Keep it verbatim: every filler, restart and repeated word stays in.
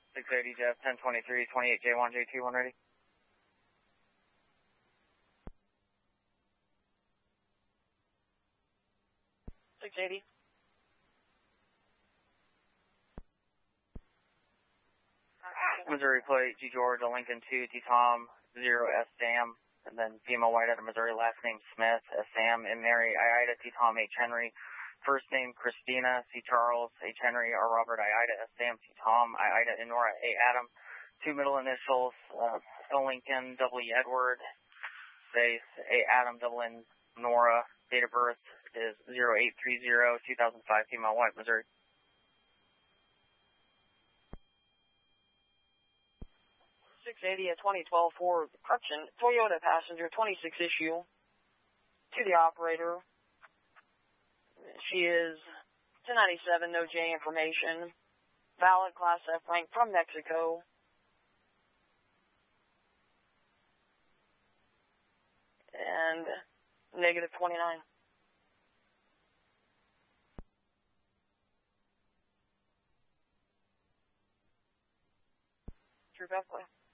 six eighty Jeff, ten twenty-three, twenty-eight J one, J two one ready. six eighty. Missouri plate, G Georgia, Lincoln two, T Tom, zero S Sam, and then P M O White out of Missouri, last name Smith, S Sam, and Mary, I Ida, T Tom, H Henry, first name Christina, C Charles, H Henry, R Robert, I Ida, S Sam, T Tom, I Ida, Nora, A Adam, two middle initials, uh, L Lincoln, W Edward, space, A Adam, double N Nora, date of birth is zero eight three zero, two thousand five, P M O White, Missouri. six eighty at twenty twelve for correction, Toyota passenger twenty-six issue to the operator. She is ten ninety-seven, no J information, valid Class F rank from Mexico. And negative twenty-nine. True Beth play.